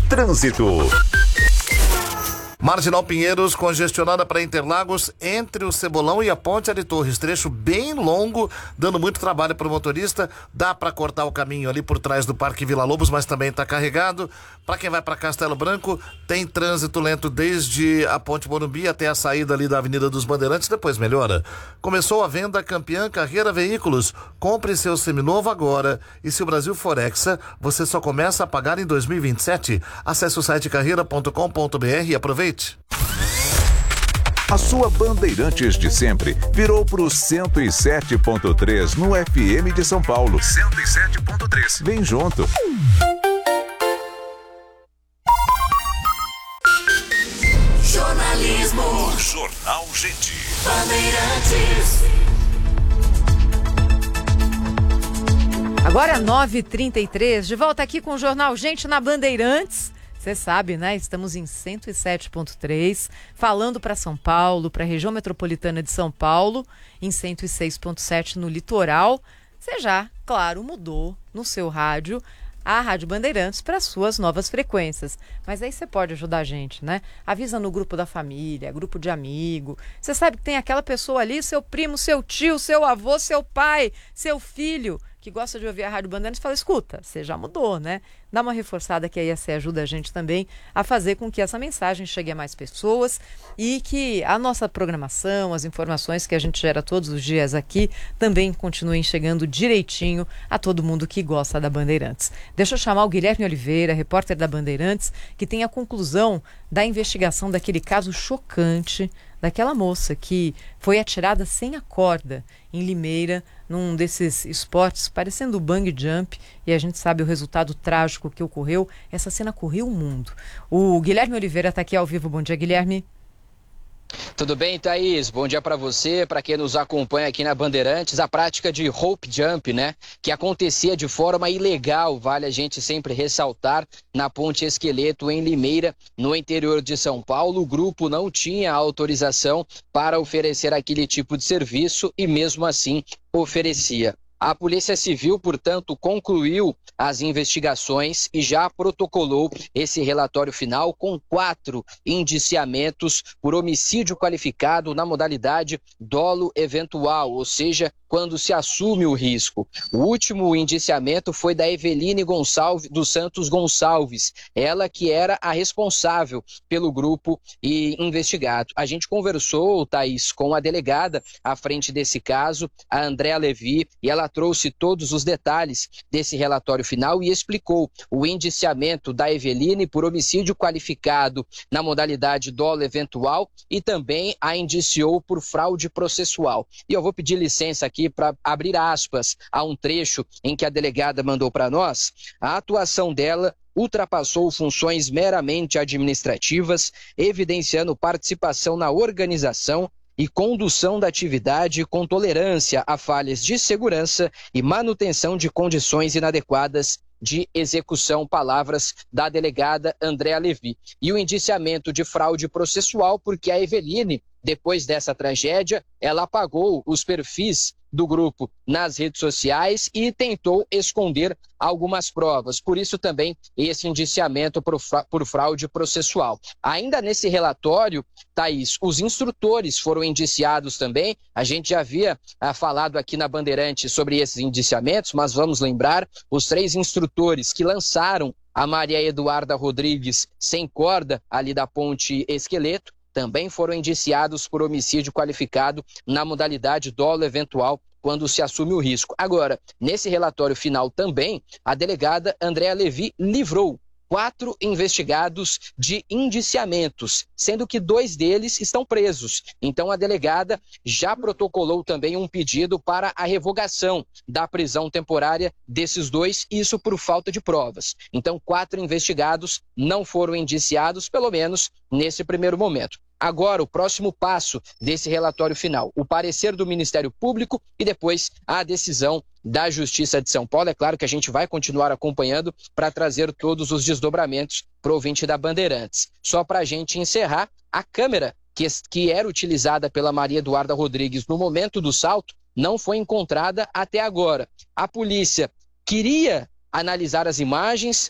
Trânsito. Marginal Pinheiros congestionada para Interlagos entre o Cebolão e a Ponte Ari Torres, trecho bem longo, dando muito trabalho para o motorista. Dá para cortar o caminho ali por trás do Parque Vila Lobos, mas também está carregado. Para quem vai para Castelo Branco, tem trânsito lento desde a Ponte Morumbi até a saída ali da Avenida dos Bandeirantes, depois melhora. Começou a venda Campeã Carreira Veículos. Compre seu seminovo agora e se o Brasil for Hexa, você só começa a pagar em 2027. Acesse o site carreira.com.br e aproveite. A sua Bandeirantes de sempre virou pro 107.3 no FM de São Paulo. 107.3. Vem junto. Jornalismo. Jornal Gente. Bandeirantes. Agora é 9h33, de volta aqui com o Jornal Gente na Bandeirantes. Você sabe, né? Estamos em 107.3, falando para São Paulo, para a região metropolitana de São Paulo, em 106.7 no litoral. Você já, claro, mudou no seu rádio a Rádio Bandeirantes para suas novas frequências. Mas aí você pode ajudar a gente, né? Avisa no grupo da família, grupo de amigo. Você sabe que tem aquela pessoa ali, seu primo, seu tio, seu avô, seu pai, seu filho, que gosta de ouvir a Rádio Bandeirantes, fala, escuta, você já mudou, né? Dá uma reforçada que aí você ajuda a gente também a fazer com que essa mensagem chegue a mais pessoas e que a nossa programação, as informações que a gente gera todos os dias aqui também continuem chegando direitinho a todo mundo que gosta da Bandeirantes. Deixa eu chamar o Guilherme Oliveira, repórter da Bandeirantes, que tem a conclusão da investigação daquele caso chocante daquela moça que foi atirada sem a corda em Limeira, num desses esportes parecendo o bungee jump, e a gente sabe o resultado trágico que ocorreu. Essa cena correu o mundo. O Guilherme Oliveira está aqui ao vivo. Bom dia, Guilherme. Tudo bem, Thaís? Bom dia para você, para quem nos acompanha aqui na Bandeirantes. A prática de rope jump, né, que acontecia de forma ilegal, vale a gente sempre ressaltar, na Ponte Esqueleto, em Limeira, no interior de São Paulo. O grupo não tinha autorização para oferecer aquele tipo de serviço e mesmo assim oferecia. A Polícia Civil, portanto, concluiu as investigações e já protocolou esse relatório final com 4 indiciamentos por homicídio qualificado na modalidade dolo eventual, ou seja, quando se assume o risco. O último indiciamento foi da Eveline Gonçalves, dos Santos Gonçalves, ela que era a responsável pelo grupo e investigado. A gente conversou, Thaís, com a delegada à frente desse caso, a Andréa Levi, e ela trouxe todos os detalhes desse relatório final e explicou o indiciamento da Eveline por homicídio qualificado na modalidade dolo eventual e também a indiciou por fraude processual. E eu vou pedir licença aqui para abrir aspas a um trecho em que a delegada mandou para nós. A atuação dela ultrapassou funções meramente administrativas, evidenciando participação na organização e condução da atividade com tolerância a falhas de segurança e manutenção de condições inadequadas de execução, palavras da delegada Andréa Levi. E o indiciamento de fraude processual, porque a Eveline, depois dessa tragédia, ela apagou os perfis do grupo nas redes sociais e tentou esconder algumas provas. Por isso também esse indiciamento por fraude processual. Ainda nesse relatório, Thaís, os instrutores foram indiciados também. A gente já havia falado aqui na Bandeirantes sobre esses indiciamentos, mas vamos lembrar, os 3 instrutores que lançaram a Maria Eduarda Rodrigues sem corda ali da Ponte Esqueleto também foram indiciados por homicídio qualificado na modalidade dolo eventual, quando se assume o risco. Agora, nesse relatório final também, a delegada Andréa Levi livrou 4 investigados de indiciamentos, sendo que 2 deles estão presos. Então a delegada já protocolou também um pedido para a revogação da prisão temporária desses 2, isso por falta de provas. Então 4 investigados não foram indiciados, pelo menos nesse primeiro momento. Agora, o próximo passo desse relatório final, o parecer do Ministério Público e depois a decisão da Justiça de São Paulo. É claro que a gente vai continuar acompanhando para trazer todos os desdobramentos para o ouvinte da Bandeirantes. Só para a gente encerrar, a câmera que era utilizada pela Maria Eduarda Rodrigues no momento do salto não foi encontrada até agora. A polícia queria analisar as imagens,